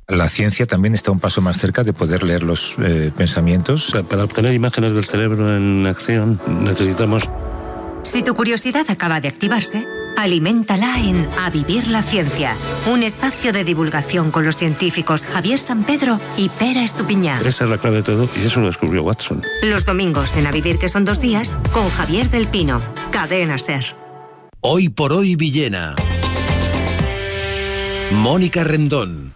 La ciencia también está un paso más cerca de poder leer los pensamientos. Para obtener imágenes del cerebro en acción necesitamos... Si tu curiosidad acaba de activarse, aliméntala en A Vivir la Ciencia, un espacio de divulgación con los científicos Javier Sampedro y Pera Estupiñán. Esa es la clave de todo y eso lo descubrió Watson. Los domingos en A Vivir, que son 2 días, con Javier del Pino, Cadena SER. Hoy por hoy Villena. Mónica Rendón.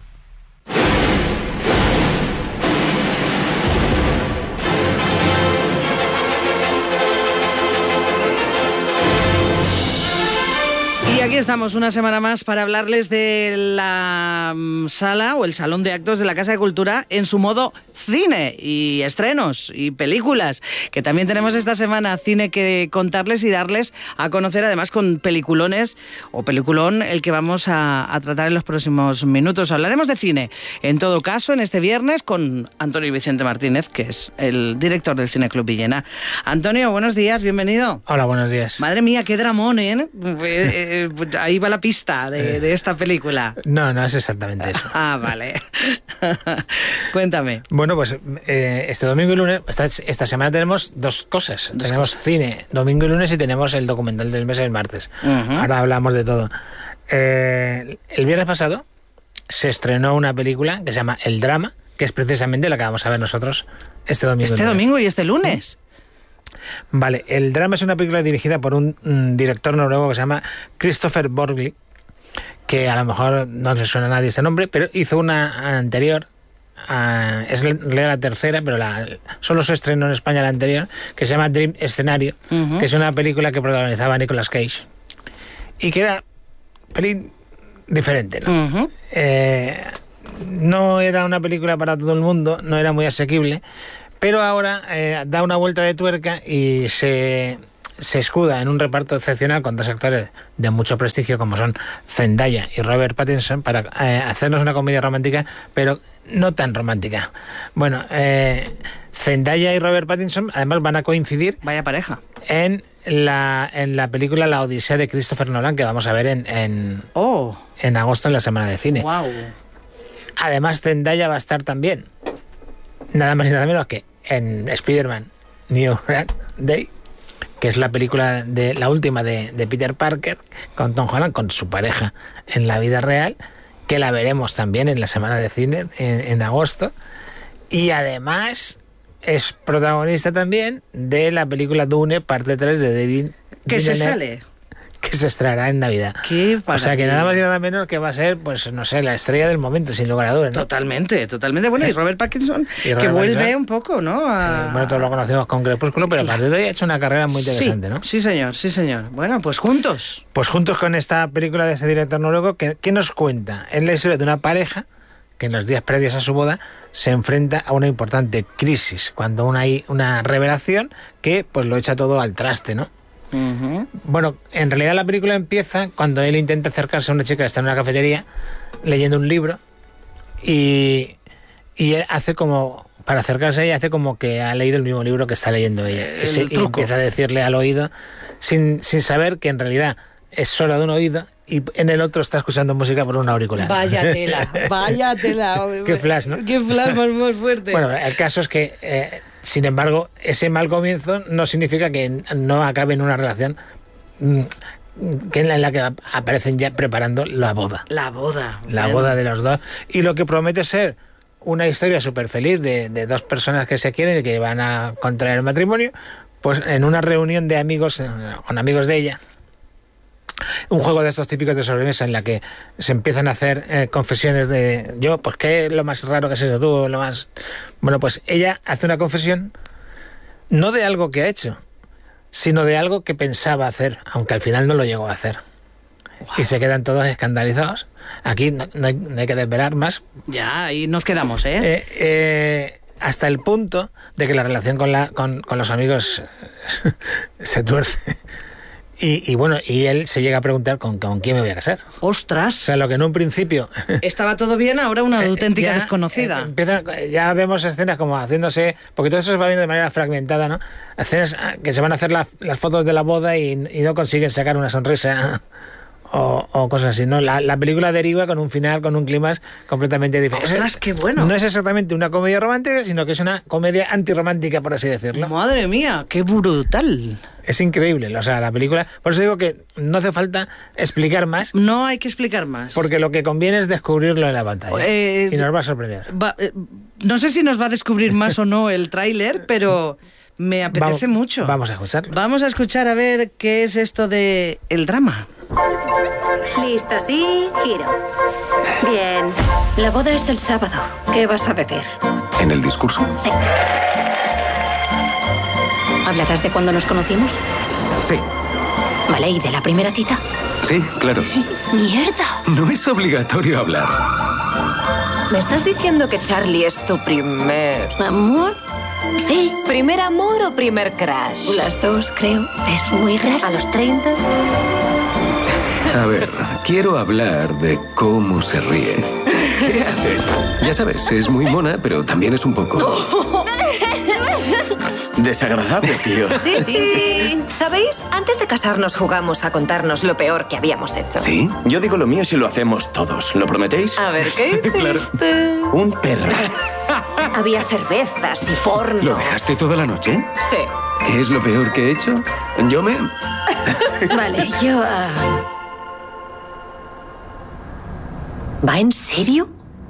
Aquí estamos una semana más para hablarles de la sala o el salón de actos de la Casa de Cultura en su modo cine y estrenos y películas, que también tenemos esta semana cine que contarles y darles a conocer, además con peliculones o peliculón el que vamos a tratar en los próximos minutos. Hablaremos de cine, en todo caso, en este viernes con Antonio Vicente Martínez, que es el director del Cine Club Villena. Antonio, buenos días, bienvenido. Hola, buenos días. Madre mía, qué dramón, ¿eh? Ahí va la pista de esta película. No es exactamente eso. Ah, vale. Cuéntame. Bueno, pues este domingo y lunes, esta semana tenemos 2 cosas. Tenemos cine domingo y lunes y tenemos el documental del mes el martes. Ahora hablamos de todo. El viernes pasado se estrenó una película que se llama El Drama, que es precisamente la que vamos a ver nosotros este domingo. ¿Este domingo y este lunes? Vale, El Drama es una película dirigida por un director noruego que se llama Kristoffer Borgli, que a lo mejor no le suena a nadie ese nombre, pero hizo una anterior, es la tercera, pero solo se estrenó en España la anterior, que se llama Dream Escenario, que es una película que protagonizaba Nicolas Cage, y que era diferente, ¿no? No era una película para todo el mundo, no era muy asequible, pero ahora da una vuelta de tuerca y se escuda en un reparto excepcional con 2 actores de mucho prestigio como son Zendaya y Robert Pattinson para hacernos una comedia romántica, pero no tan romántica. Bueno, Zendaya y Robert Pattinson además van a coincidir... Vaya pareja. En la película La Odisea de Christopher Nolan, que vamos a ver en agosto en la Semana de Cine. Wow. Además, Zendaya va a estar también, nada más y nada menos que en Spider-Man New Day, que es la película la última de Peter Parker con Tom Holland, con su pareja en la vida real, que la veremos también en la Semana de Cine en agosto. Y además es protagonista también de la película Dune, parte 3 de David ¿Qué se Villeneuve, sale? que se estrenará en Navidad. O sea que nada más y nada menos que va a ser, pues no sé, la estrella del momento, sin lugar a dudas, ¿no? Totalmente. Bueno, y Robert Pattinson, que vuelve un poco, ¿no? Bueno, todos lo conocemos con Crepúsculo, pero a partir de ahí ha hecho una carrera muy interesante, ¿no? Sí, señor. Bueno, pues juntos. Pues juntos con esta película de ese director noruego, ¿qué nos cuenta? Es la historia de una pareja que en los días previos a su boda se enfrenta a una importante crisis, cuando hay una revelación que pues lo echa todo al traste, ¿no? Bueno, en realidad la película empieza cuando él intenta acercarse a una chica que está en una cafetería leyendo un libro y él hace como, para acercarse a ella, hace como que ha leído el mismo libro que está leyendo ella. Y empieza a decirle al oído sin saber que en realidad es solo de un oído y en el otro está escuchando música por un auricular. Vaya tela. Qué flash, ¿no? Qué flash más fuerte. Bueno, el caso es que... sin embargo, ese mal comienzo no significa que no acabe en una relación en la que aparecen ya preparando la boda. La boda de los dos. Y lo que promete ser una historia súper feliz de 2 personas que se quieren y que van a contraer matrimonio, pues en una reunión de amigos, con amigos de ella, un juego de estos típicos de sobremesa en la que se empiezan a hacer confesiones de yo, pues qué es lo más raro que has hecho tú, lo más... Bueno, pues ella hace una confesión no de algo que ha hecho, sino de algo que pensaba hacer, aunque al final no lo llegó a hacer. Wow. Y se quedan todos escandalizados. Aquí no hay que desvelar más. Ya, ahí nos quedamos, hasta el punto de que la relación con los amigos se tuerce. Y bueno, y él se llega a preguntar con quién me voy a casar. ¡Ostras! O sea, lo que en un principio... Estaba todo bien, ahora una auténtica desconocida. Ya vemos escenas como haciéndose... Porque todo eso se va viendo de manera fragmentada, ¿no? Escenas que se van a hacer las fotos de la boda y no consiguen sacar una sonrisa o cosas así, ¿no? La película deriva con un final, con un clímax completamente diferente. ¡Ostras, qué bueno! No es exactamente una comedia romántica, sino que es una comedia antirromántica, por así decirlo. ¡Madre mía, qué brutal! Es increíble, o sea, la película... Por eso digo que no hace falta explicar más. No hay que explicar más. Porque lo que conviene es descubrirlo en la pantalla. Y nos va a sorprender. No sé si nos va a descubrir más o no el tráiler, pero me apetece mucho. Vamos a escucharlo. Vamos a escuchar a ver qué es esto de el drama. Listo, sí, giro. Bien. La boda es el sábado. ¿Qué vas a decir? ¿En el discurso? Sí. ¿Hablarás de cuándo nos conocimos? Sí. Vale, ¿y de la primera cita? Sí, claro. ¡Mierda! No es obligatorio hablar. ¿Me estás diciendo que Charlie es tu primer... ¿Amor? Sí. ¿Primer amor o primer crush? Las dos, creo. Es muy raro. ¿A los 30? A ver, quiero hablar de cómo se ríe. ¿Qué haces? Ya sabes, es muy mona, pero también es un poco... desagradable, tío. Sí, sí. ¿Sabéis? Antes de casarnos jugamos a contarnos lo peor que habíamos hecho. ¿Sí? Yo digo lo mío si lo hacemos todos. ¿Lo prometéis? A ver, ¿qué hiciste? Claro. Un perro. Había cervezas y porno. ¿Lo dejaste toda la noche? Sí. ¿Qué es lo peor que he hecho? Yo me... Vale, yo... ¿Va en serio?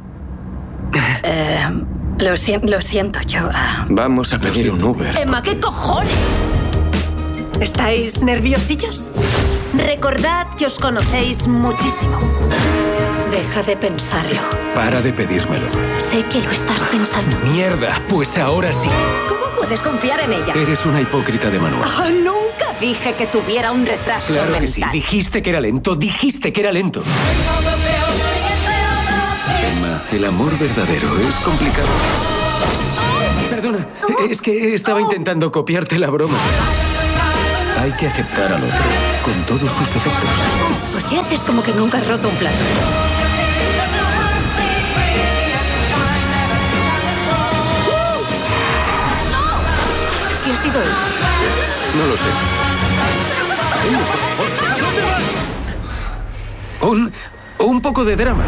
Lo siento, yo... Vamos a pedir un Uber. Emma, ¿qué cojones? ¿Estáis nerviosillos? Recordad que os conocéis muchísimo. Deja de pensarlo. Para de pedírmelo. Sé que lo estás pensando. ¡Mierda! Pues ahora sí. ¿Cómo puedes confiar en ella? Eres una hipócrita de manual. Oh, nunca dije que tuviera un retraso Claro mental. que sí. Dijiste que era lento. Dijiste que era lento. Emma, el amor verdadero es complicado. Perdona, es que estaba intentando copiarte la broma. Hay que aceptar al otro, con todos sus defectos. ¿Por qué haces como que nunca has roto un plato? ¿Quién ha sido él? No lo sé. Un poco de drama.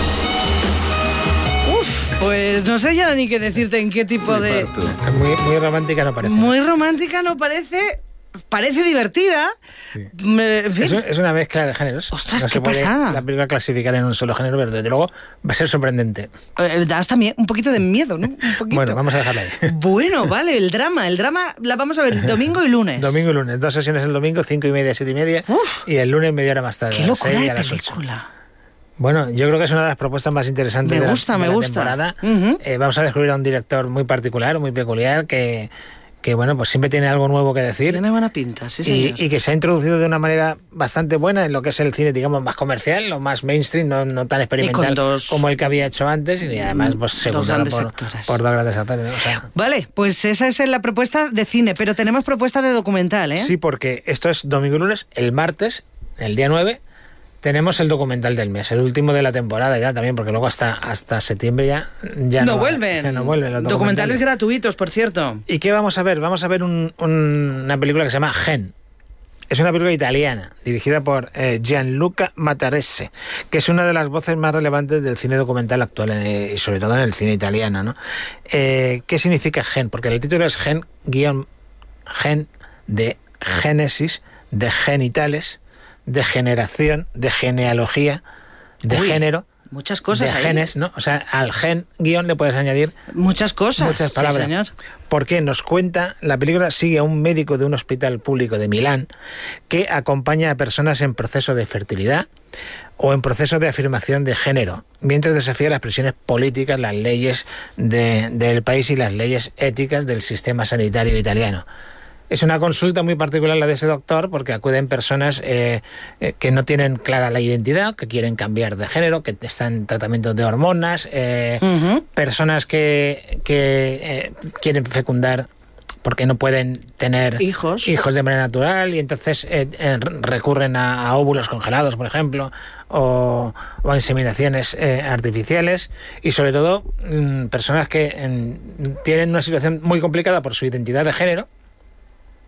Pues no sé ya ni qué decirte en qué tipo de... Muy romántica no parece. Muy romántica no parece... Parece divertida. Sí. En fin. Es una mezcla de géneros. ¡Ostras, no qué se puede pasada! la película clasificar en un solo género, pero desde luego va a ser sorprendente. Da hasta un poquito de miedo, ¿no? Un poquito. Bueno, vamos a dejarla ahí. Bueno, vale, el drama la vamos a ver domingo y lunes. Domingo y lunes, 2 sesiones el domingo, 5:30, 7:30. Y el lunes media hora más tarde. ¡Qué locura de a las 8. película! Bueno, yo creo que es una de las propuestas más interesantes de la temporada. Vamos a descubrir a un director muy particular, muy peculiar, que bueno, pues siempre tiene algo nuevo que decir. Tiene buena pinta, sí, señor. Y que se ha introducido de una manera bastante buena en lo que es el cine, digamos, más comercial, lo más mainstream, no tan experimental como el que había hecho antes, y además pues secundado por dos grandes actores, ¿no? O sea, vale, pues esa es la propuesta de cine, pero tenemos propuesta de documental, ¿eh? Sí, porque esto es domingo y lunes. El martes, el día 9, tenemos el documental del mes, el último de la temporada ya también, porque luego hasta septiembre ya no vuelven. No vuelven los documentales gratuitos, por cierto. ¿Y qué vamos a ver? Vamos a ver una película que se llama Gen. Es una película italiana, dirigida por Gianluca Matarese, que es una de las voces más relevantes del cine documental actual, y sobre todo en el cine italiano, ¿no? ¿Qué significa Gen? Porque el título es Gen de génesis, de genitales, de generación, de genealogía, de género. Muchas cosas de ahí. Genes, ¿no? O sea, al gen guión le puedes añadir muchas cosas. Muchas palabras. Sí, señor. Porque nos cuenta, la película sigue a un médico de un hospital público de Milán que acompaña a personas en proceso de fertilidad o en proceso de afirmación de género, mientras desafía las presiones políticas, las leyes del país y las leyes éticas del sistema sanitario italiano. Es una consulta muy particular la de ese doctor, porque acuden personas que no tienen clara la identidad, que quieren cambiar de género, que están en tratamiento de hormonas, personas que quieren fecundar porque no pueden tener hijos de manera natural, y entonces recurren a óvulos congelados, por ejemplo, o a inseminaciones artificiales, y sobre todo personas que tienen una situación muy complicada por su identidad de género,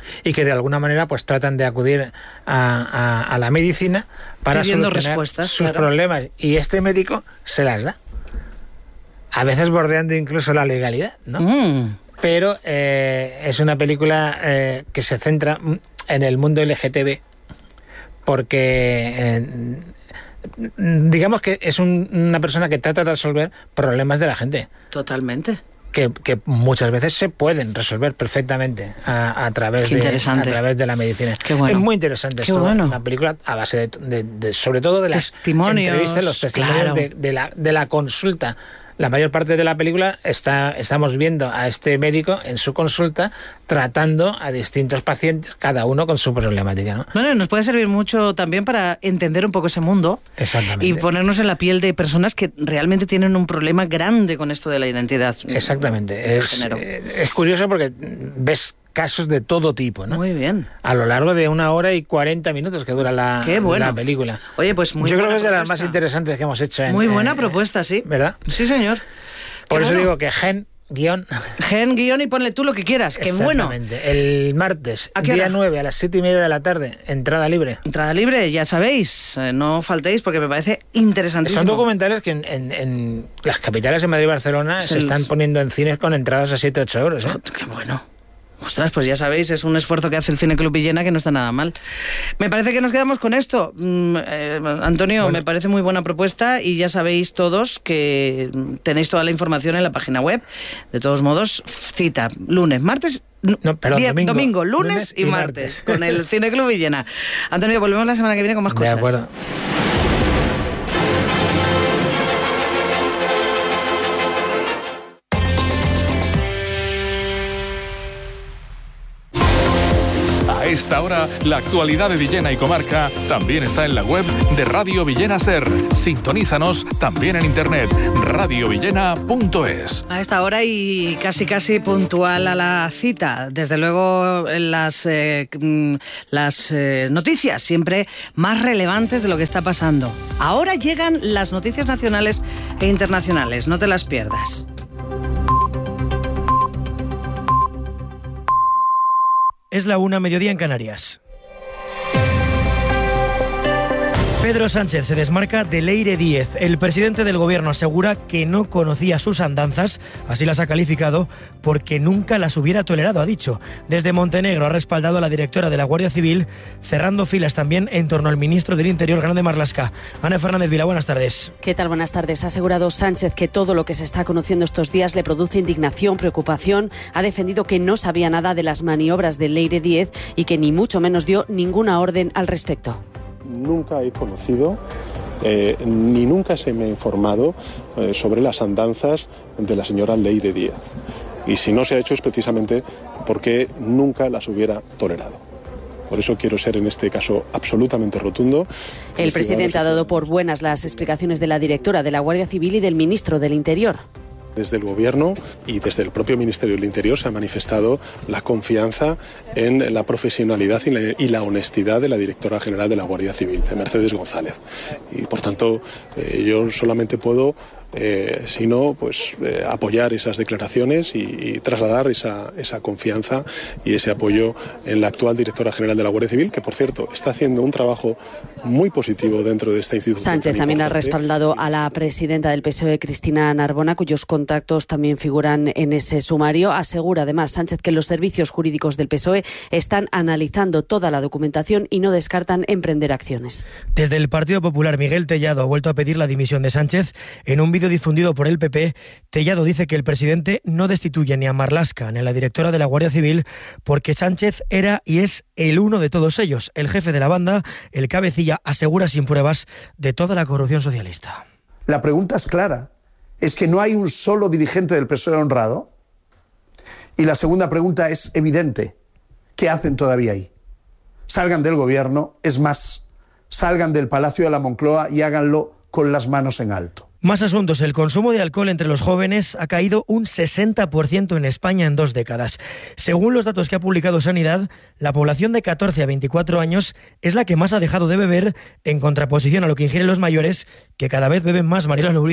y que de alguna manera pues tratan de acudir a la medicina para solucionar sus problemas, y este médico se las da, a veces bordeando incluso la legalidad, ¿no? Pero es una película que se centra en el mundo LGTB, porque digamos que es una persona que trata de resolver problemas de la gente. Totalmente. Que muchas veces se pueden resolver perfectamente a través de la medicina. Qué bueno. Es muy interesante. Qué bueno. Una película a base de sobre todo de las entrevistas, los testimonios, claro, de la consulta. La mayor parte de la película estamos viendo a este médico en su consulta tratando a distintos pacientes, cada uno con su problemática, ¿no? Bueno, nos puede servir mucho también para entender un poco ese mundo. Exactamente. Y ponernos en la piel de personas que realmente tienen un problema grande con esto de la identidad. Exactamente. Es curioso porque ves casos de todo tipo, ¿no? Muy bien. A lo largo de 1 hora y 40 minutos que dura la película. Oye, pues muy buena propuesta. Yo creo que es de las más interesantes que hemos hecho. Muy buena propuesta, sí. ¿Verdad? Sí, señor. Por eso digo que Gen guión y ponle tú lo que quieras. ¡Qué bueno! El martes, día 9, a las 7:30 de la tarde, entrada libre. Entrada libre, ya sabéis. No faltéis porque me parece interesantísimo. Son documentales que en las capitales de Madrid y Barcelona se están poniendo en cines con entradas a 7-8 euros. ¡Qué bueno! Ostras, pues ya sabéis, es un esfuerzo que hace el Cine Club Villena que no está nada mal. Me parece que nos quedamos con esto. Antonio, bueno, me parece muy buena propuesta y ya sabéis todos que tenéis toda la información en la página web. De todos modos, cita lunes, martes... Domingo, lunes y martes con el Cine Club Villena. Antonio, volvemos la semana que viene con más cosas. De acuerdo. A esta hora, la actualidad de Villena y comarca también está en la web de Radio Villena Ser. Sintonízanos también en internet, radiovillena.es. A esta hora y casi puntual a la cita. Desde luego las noticias siempre más relevantes de lo que está pasando. Ahora llegan las noticias nacionales e internacionales, no te las pierdas. Es la 1:00, mediodía en Canarias. Pedro Sánchez se desmarca de Leire Díez. El presidente del gobierno asegura que no conocía sus andanzas, así las ha calificado, porque nunca las hubiera tolerado, ha dicho. Desde Montenegro ha respaldado a la directora de la Guardia Civil, cerrando filas también en torno al ministro del Interior, Grande Marlaska. Ana Fernández Vila, buenas tardes. ¿Qué tal? Buenas tardes. Ha asegurado Sánchez que todo lo que se está conociendo estos días le produce indignación, preocupación. Ha defendido que no sabía nada de las maniobras de Leire Díez y que ni mucho menos dio ninguna orden al respecto. Nunca he conocido ni nunca se me ha informado sobre las andanzas de la señora Leire Díez. Y si no se ha hecho es precisamente porque nunca las hubiera tolerado. Por eso quiero ser en este caso absolutamente rotundo. El presidente ha dado por buenas las explicaciones de la directora de la Guardia Civil y del ministro del Interior. Desde el Gobierno y desde el propio Ministerio del Interior se ha manifestado la confianza en la profesionalidad y la honestidad de la directora general de la Guardia Civil, de Mercedes González. Y por tanto, yo solamente puedo sino apoyar esas declaraciones y trasladar esa confianza y ese apoyo en la actual directora general de la Guardia Civil, que por cierto está haciendo un trabajo muy positivo dentro de esta institución. Sánchez también ha respaldado a la presidenta del PSOE, Cristina Narbona, cuyos contactos también figuran en ese sumario. Asegura además Sánchez que los servicios jurídicos del PSOE están analizando toda la documentación y no descartan emprender acciones. Desde el Partido Popular, Miguel Tellado ha vuelto a pedir la dimisión de Sánchez. En un vídeo difundido por el PP, Tellado dice que el presidente no destituye ni a Marlaska ni a la directora de la Guardia Civil porque Sánchez era y es el uno de todos ellos. El jefe de la banda, el cabecilla, asegura sin pruebas de toda la corrupción socialista. La pregunta es clara. ¿Es que no hay un solo dirigente del PSOE honrado? Y la segunda pregunta es evidente. ¿Qué hacen todavía ahí? Salgan del gobierno, es más, salgan del Palacio de la Moncloa y háganlo con las manos en alto. Más asuntos. El consumo de alcohol entre los jóvenes ha caído un 60% en España en 2 décadas. Según los datos que ha publicado Sanidad, la población de 14 a 24 años es la que más ha dejado de beber, en contraposición a lo que ingieren los mayores, que cada vez beben más. Mariela Lourido.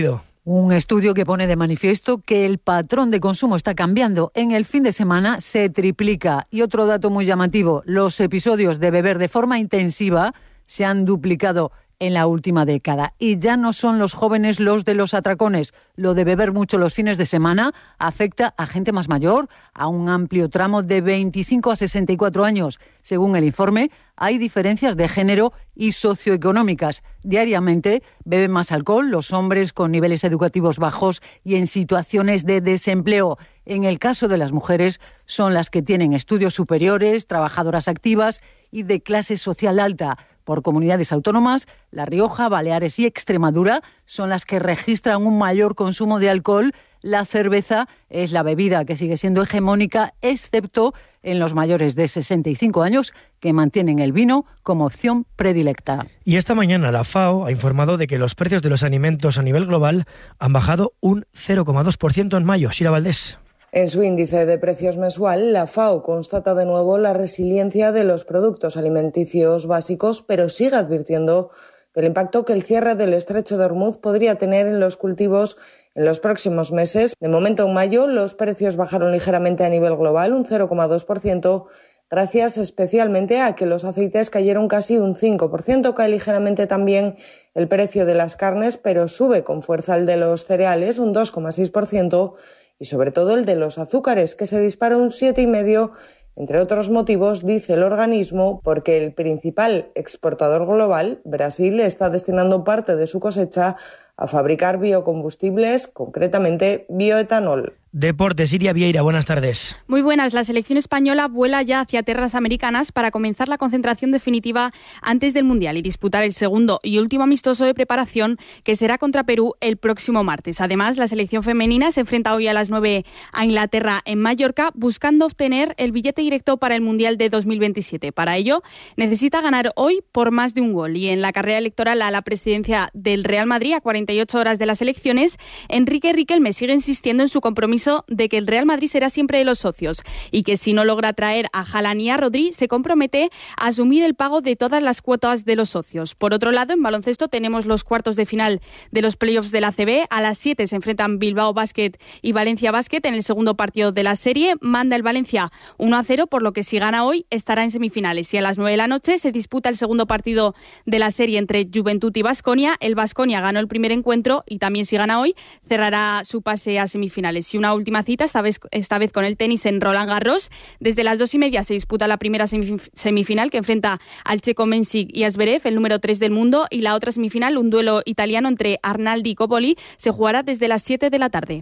Un estudio que pone de manifiesto que el patrón de consumo está cambiando. En el fin de semana se triplica. Y otro dato muy llamativo, los episodios de beber de forma intensiva se han duplicado en la última década. Y ya no son los jóvenes los de los atracones. Lo de beber mucho los fines de semana afecta a gente más mayor, a un amplio tramo de 25 a 64 años. Según el informe, hay diferencias de género y socioeconómicas. Diariamente beben más alcohol los hombres con niveles educativos bajos y en situaciones de desempleo. En el caso de las mujeres, son las que tienen estudios superiores, trabajadoras activas y de clase social alta. Por comunidades autónomas, La Rioja, Baleares y Extremadura son las que registran un mayor consumo de alcohol. La cerveza es la bebida que sigue siendo hegemónica, excepto en los mayores de 65 años, que mantienen el vino como opción predilecta. Y esta mañana la FAO ha informado de que los precios de los alimentos a nivel global han bajado un 0,2% en mayo. Sira Valdés. En su índice de precios mensual, la FAO constata de nuevo la resiliencia de los productos alimenticios básicos, pero sigue advirtiendo del impacto que el cierre del estrecho de Hormuz podría tener en los cultivos en los próximos meses. De momento, en mayo, los precios bajaron ligeramente a nivel global, un 0,2%, gracias especialmente a que los aceites cayeron casi un 5%. Cae ligeramente también el precio de las carnes, pero sube con fuerza el de los cereales, un 2,6%, y sobre todo el de los azúcares, que se dispara un 7,5%, entre otros motivos, dice el organismo, porque el principal exportador global, Brasil, está destinando parte de su cosecha a fabricar biocombustibles, concretamente bioetanol. Deportes, Iria Vieira, buenas tardes. Muy buenas. La selección española vuela ya hacia tierras americanas para comenzar la concentración definitiva antes del Mundial y disputar el segundo y último amistoso de preparación, que será contra Perú el próximo martes. Además, la selección femenina se enfrenta hoy a las 9 a Inglaterra en Mallorca, buscando obtener el billete directo para el Mundial de 2027. Para ello, necesita ganar hoy por más de un gol. Y en la carrera electoral a la presidencia del Real Madrid, a 48 horas de las elecciones, Enrique Riquelme sigue insistiendo en su compromiso de que el Real Madrid será siempre de los socios y que si no logra traer a Haaland y a Rodri, se compromete a asumir el pago de todas las cuotas de los socios. Por otro lado, en baloncesto tenemos los cuartos de final de los playoffs de la ACB. A las 7 se enfrentan Bilbao Basket y Valencia Basket en el segundo partido de la serie. Manda el Valencia 1-0, por lo que si gana hoy estará en semifinales. Y a las 9 de la noche se disputa el segundo partido de la serie entre Juventud y Baskonia. El Baskonia ganó el primer encuentro y también si gana hoy cerrará su pase a semifinales. Y una última cita, esta vez con el tenis en Roland Garros. Desde las 2:30 se disputa la primera semifinal, que enfrenta al checo Mensik y a Zverev, el número 3 del mundo, y la otra semifinal, un duelo italiano entre Arnaldi y Coppoli, se jugará desde las 7 de la tarde.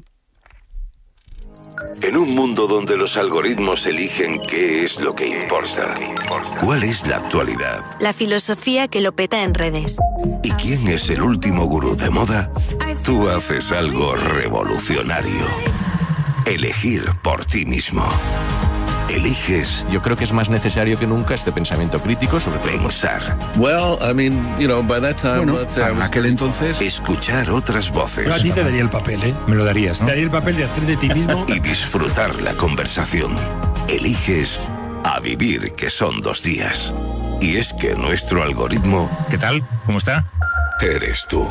En un mundo donde los algoritmos eligen qué es lo que importa, ¿cuál es la actualidad? La filosofía que lo peta en redes. ¿Y quién es el último gurú de moda? Tú haces algo revolucionario. Elegir por ti mismo. Eliges. Yo creo que es más necesario que nunca este pensamiento crítico sobre pensar. Well, I mean, by that time, para aquel entonces, escuchar otras voces. Pero a ti te daría el papel, ¿eh? Me lo darías, ¿no? Te daría el papel de hacer de ti mismo. Y disfrutar la conversación. Eliges a vivir, que son 2 días. Y es que nuestro algoritmo... ¿Qué tal? ¿Cómo está? Eres tú.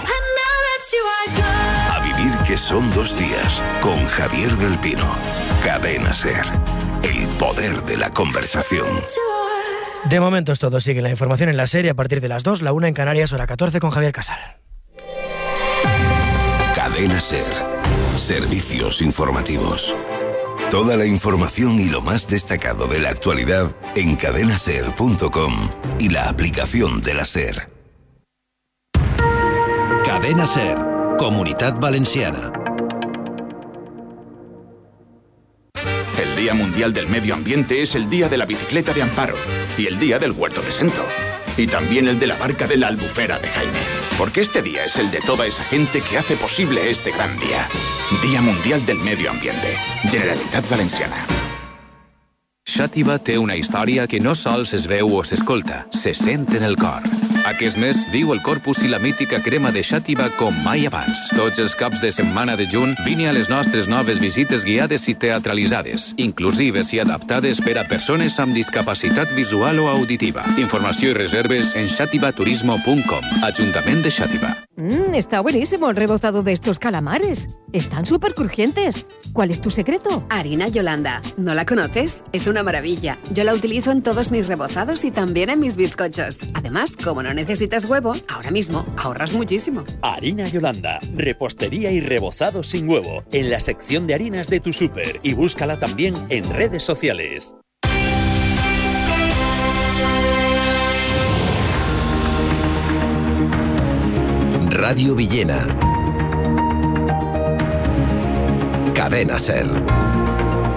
A vivir, que son 2 días, con Javier del Pino. Cadena SER. El poder de la conversación. De momento es todo. Sigue la información en la serie a partir de las 2, la 1 en Canarias, hora 14 con Javier Casal. Cadena SER. Servicios informativos. Toda la información y lo más destacado de la actualidad en cadenaser.com y la aplicación de la SER. Cadena SER, Comunitat Valenciana. El Día Mundial del Medio Ambiente es el Día de la Bicicleta de Amparo y el Día del Huerto de Sento. Y también el de la barca de la Albufera de Jaime. Porque este día es el de toda esa gente que hace posible este gran día. Día Mundial del Medio Ambiente. Generalitat Valenciana. Xàtiva té una història que no sols es veu o s'escolta, se sent en el cor. Aquest mes viu el Corpus i la mítica crema de Xàtiva com mai abans. Tots els caps de setmana de juny vine a les nostres noves visites guiades i teatralitzades, inclusives i adaptades per a persones amb discapacitat visual o auditiva. Informació i reserves en xativaturismo.com. Ajuntament de Xàtiva. Está buenísimo el rebozado de estos calamares. Están súper crujientes. ¿Cuál es tu secreto? Harina Yolanda. ¿No la conoces? Es una maravilla. Yo la utilizo en todos mis rebozados y también en mis bizcochos. Además, como no necesitas huevo, ahora mismo ahorras muchísimo. Harina Yolanda. Repostería y rebozado sin huevo. En la sección de harinas de tu súper. Y búscala también en redes sociales. Radio Villena. Cadena SER.